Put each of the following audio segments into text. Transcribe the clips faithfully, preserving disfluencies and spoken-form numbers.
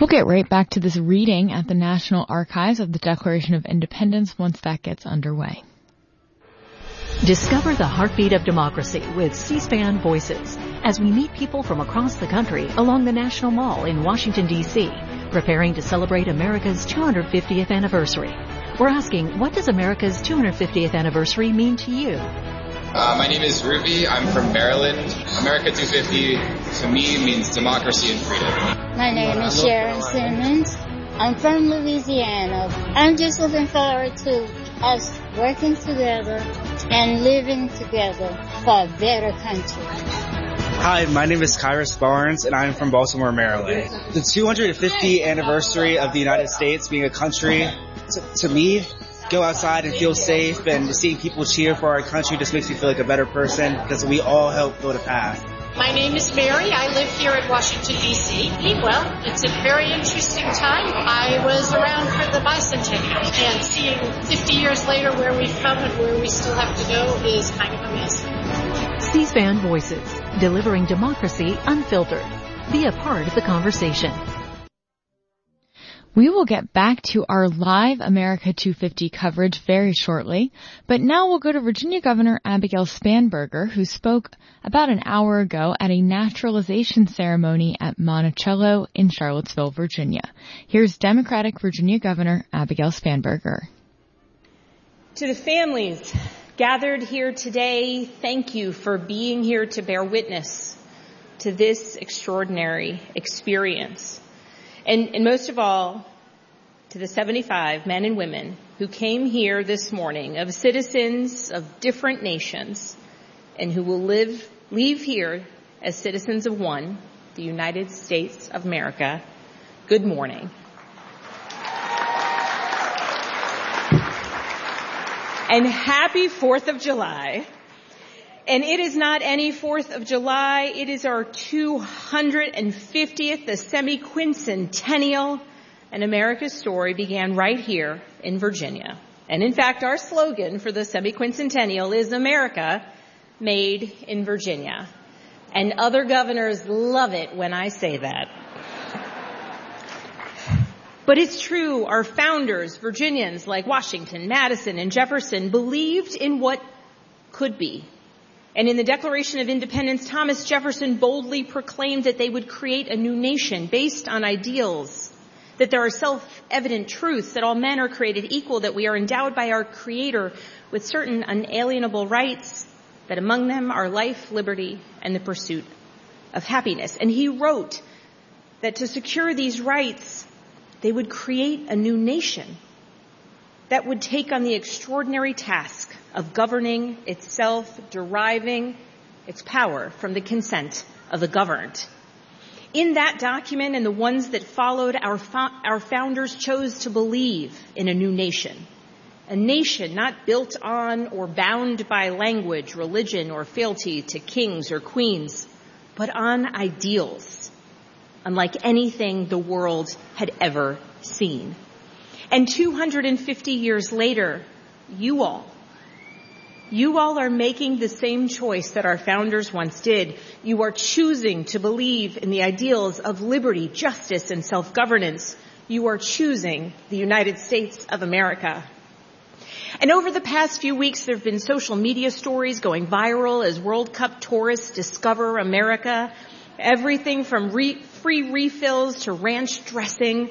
We'll get right back to this reading at the National Archives of the Declaration of Independence once that gets underway. Discover the heartbeat of democracy with C-SPAN Voices as we meet people from across the country along the National Mall in Washington, D C, preparing to celebrate America's two hundred fiftieth anniversary. We're asking, what does America's two hundred fiftieth anniversary mean to you? Uh, my name is Ruby. I'm from Maryland. America two fifty to me means democracy and freedom. My name is Sharon Simmons. I'm from Louisiana. I'm just looking forward to us working together and living together for a better country. Hi, my name is Kyrus Barnes, and I'm from Baltimore, Maryland. The two hundred fiftieth anniversary of the United States being a country, to, to me, go outside and feel safe, and seeing people cheer for our country just makes me feel like a better person because we all help build a path. My name is Mary. I live here in Washington, D C Well, it's a very interesting time. I was around for the bicentennial, and seeing fifty years later where we've come and where we still have to go is kind of amazing. C-SPAN Voices, delivering democracy unfiltered. Be a part of the conversation. We will get back to our live America two fifty coverage very shortly, but now we'll go to Virginia Governor Abigail Spanberger, who spoke about an hour ago at a naturalization ceremony at Monticello in Charlottesville, Virginia. Here's Democratic Virginia Governor Abigail Spanberger. To the families gathered here today, thank you for being here to bear witness to this extraordinary experience. And, and most of all, to the seventy-five men and women who came here this morning, of citizens of different nations, and who will live, leave here as citizens of one, the United States of America. Good morning. And happy fourth of July. And it is not any fourth of July, it is our two hundred fiftieth, the semi-quincentennial, and America's story began right here in Virginia. And in fact, our slogan for the semi-quincentennial is America Made in Virginia. And other governors love it when I say that. But it's true, our founders, Virginians like Washington, Madison, and Jefferson, believed in what could be. And in the Declaration of Independence, Thomas Jefferson boldly proclaimed that they would create a new nation based on ideals, that there are self-evident truths, that all men are created equal, that we are endowed by our Creator with certain unalienable rights, that among them are life, liberty, and the pursuit of happiness. And he wrote that to secure these rights, they would create a new nation that would take on the extraordinary task of governing itself, deriving its power from the consent of the governed. In that document and the ones that followed, our, fo- our founders chose to believe in a new nation. A nation not built on or bound by language, religion, or fealty to kings or queens, but on ideals, unlike anything the world had ever seen. And two hundred fifty years later, you all, You all are making the same choice that our founders once did. You are choosing to believe in the ideals of liberty, justice, and self-governance. You are choosing the United States of America. And over the past few weeks, there have been social media stories going viral as World Cup tourists discover America. Everything from re- free refills to ranch dressing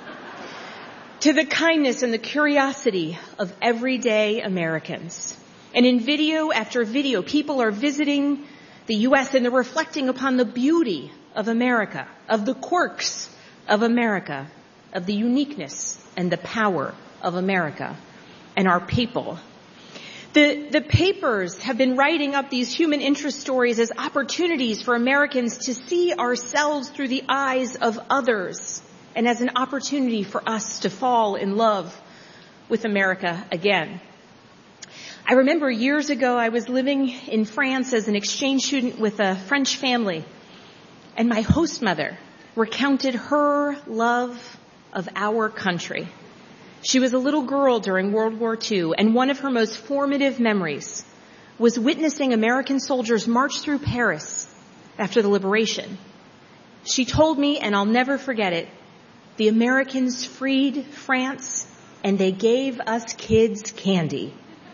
to the kindness and the curiosity of everyday Americans. And in video after video, people are visiting the U S and they're reflecting upon the beauty of America, of the quirks of America, of the uniqueness and the power of America and our people. The, the papers have been writing up these human interest stories as opportunities for Americans to see ourselves through the eyes of others, and as an opportunity for us to fall in love with America again. I remember years ago I was living in France as an exchange student with a French family, and my host mother recounted her love of our country. She was a little girl during World War Two, and one of her most formative memories was witnessing American soldiers march through Paris after the liberation. She told me, and I'll never forget it, The Americans freed France, and they gave us kids candy.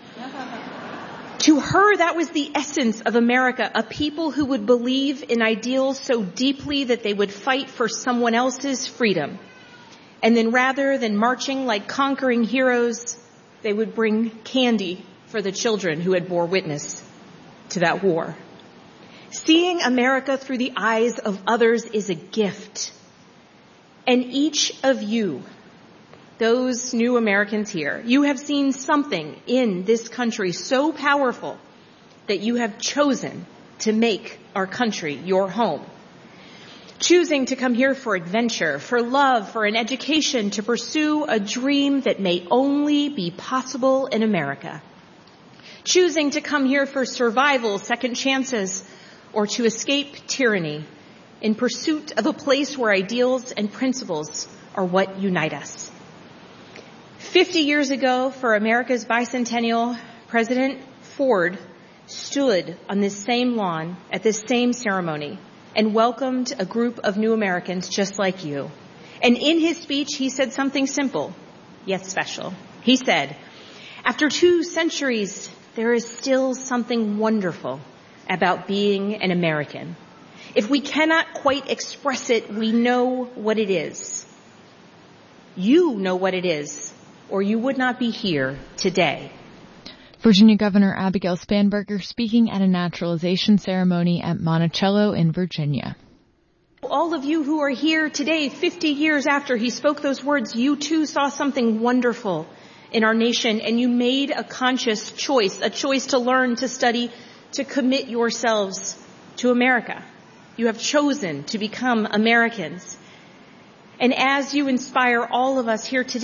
To her, that was the essence of America, a people who would believe in ideals so deeply that they would fight for someone else's freedom. And then rather than marching like conquering heroes, they would bring candy for the children who had bore witness to that war. Seeing America through the eyes of others is a gift. And each of you, those new Americans here, you have seen something in this country so powerful that you have chosen to make our country your home. Choosing to come here for adventure, for love, for an education, to pursue a dream that may only be possible in America. Choosing to come here for survival, second chances, or to escape tyranny in pursuit of a place where ideals and principles are what unite us. Fifty years ago, for America's bicentennial, President Ford stood on this same lawn at this same ceremony and welcomed a group of new Americans just like you. And in his speech, he said something simple, yet special. He said, after two centuries, there is still something wonderful about being an American. If we cannot quite express it, we know what it is. You know what it is, or you would not be here today. Virginia Governor Abigail Spanberger speaking at a naturalization ceremony at Monticello in Virginia. All of you who are here today, fifty years after he spoke those words, you too saw something wonderful in our nation, and you made a conscious choice, a choice to learn, to study, to commit yourselves to America. You have chosen to become Americans. And as you inspire all of us here today,